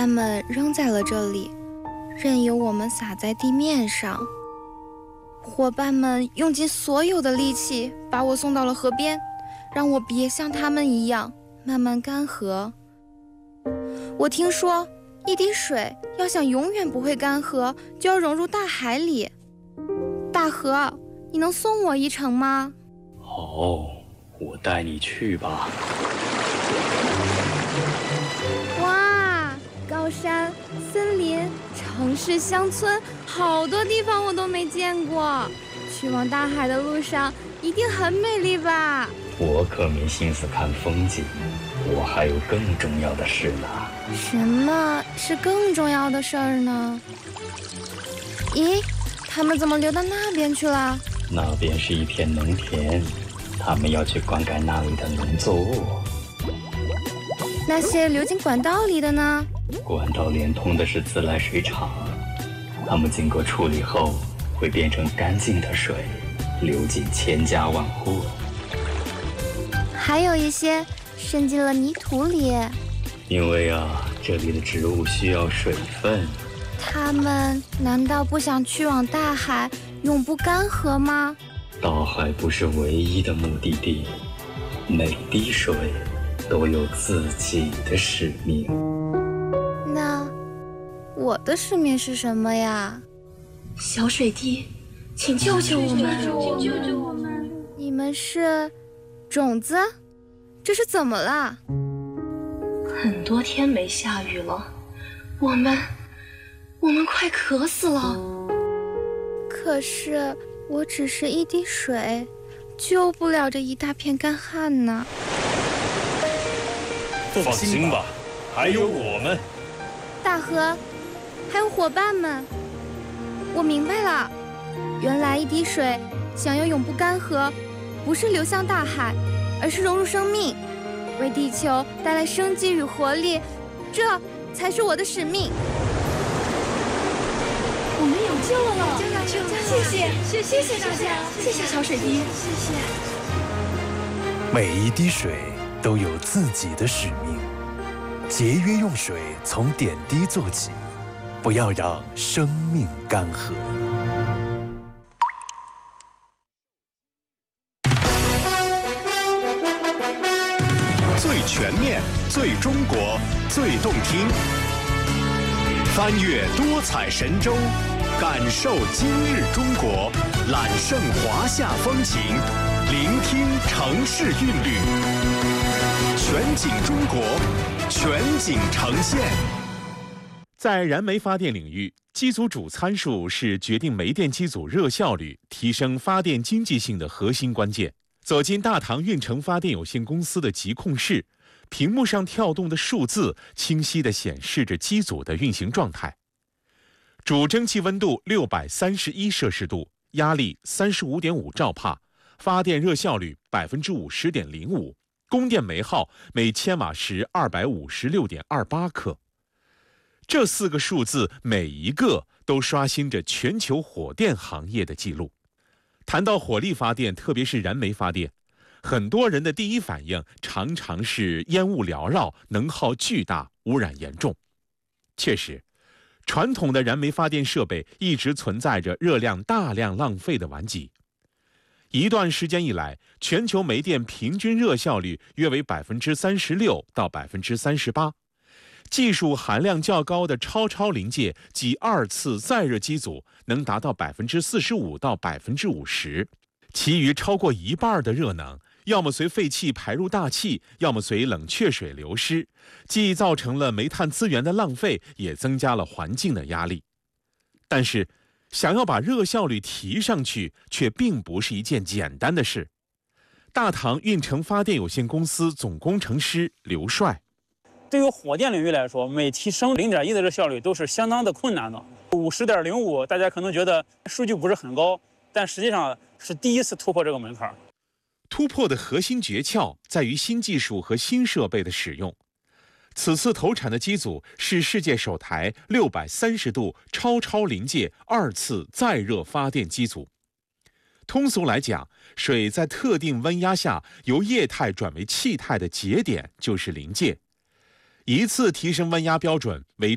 伴们扔在了这里，任由我们洒在地面上。伙伴们用尽所有的力气把我送到了河边，让我别像他们一样慢慢干涸。我听说一滴水要想永远不会干涸，就要融入大海里。大河，你能送我一程吗？ 哦，我带你去吧。 哇，高山、森林、城市、乡村，好多地方我都没见过。去往大海的路上一定很美丽吧？ 我可没心思看风景，我还有更重要的事呢。 什么是更重要的事儿呢？咦，他们怎么流到那边去了？ 那边是一片农田，他们要去灌溉那里的农作物。 那些流进管道里的呢？ 管道连通的是自来水厂，它们经过处理后会变成干净的水，流进千家万户。 还有一些渗进了泥土里。 因为这里的植物需要水分。 他们难道不想去往大海，永不干涸吗？ 大海不是唯一的目的地，每滴水都有自己的使命。 那我的使命是什么呀？ 小水滴，请救救我们！ 救救我们！ 你们是种子？这是怎么了？ 很多天没下雨了，我们快渴死了。 可是我只是一滴水，救不了这一大片干旱呢。 放心吧，还有我们。 大河，还有伙伴们，我明白了，原来一滴水想要永不干涸，不是流向大海，而是融入生命，为地球带来生机与活力，这才是我的使命。 我们有救了！谢谢大家，谢谢小水滴，谢谢。 每一滴水都有自己的使命，节约用水从点滴做起，不要让生命干涸。 最全面、最中国、最动听，翻越多彩神州，感受今日中国，揽胜华夏风情，聆听城市韵律，全景中国，全景呈现。 在燃煤发电领域，机组主参数是决定煤电机组热效率、提升发电经济性的核心关键。走进大唐运成发电有限公司的集控室，屏幕上跳动的数字清晰地显示着机组的运行状态。主蒸汽温度631摄氏度，压力35.5兆帕，发电热效率50.05%，供电煤耗每千瓦时256.28克。这4个数字每一个都刷新着全球火电行业的记录。谈到火力发电，特别是燃煤发电，很多人的第一反应常常是烟雾缭绕，能耗巨大，污染严重。确实，传统的燃煤发电设备一直存在着热量大量浪费的顽疾。一段时间以来，全球煤电平均热效率约为36%到38%。技术含量较高的超临界及2次再热机组能达到45%到50%，其余超过一半的热能，要么随废气排入大气，要么随冷却水流失，既造成了煤炭资源的浪费，也增加了环境的压力。但是，想要把热效率提上去，却并不是一件简单的事。大唐运成发电有限公司总工程师刘帅。 对于火电领域来说，每提升0.1的热效率都是相当的困难的。50.05，大家可能觉得数据不是很高，但实际上是第一次突破这个门槛。 突破的核心诀窍在于新技术和新设备的使用。此次投产的机组是世界首台630度超临界2次再热发电机组。通俗来讲，水在特定温压下由液态转为气态的节点就是临界。一次提升温压标准为